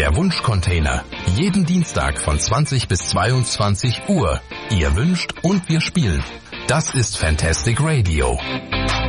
Der Wunschcontainer. Jeden Dienstag von 20 bis 22 Uhr. Ihr wünscht und wir spielen. Das ist Fantastic Radio.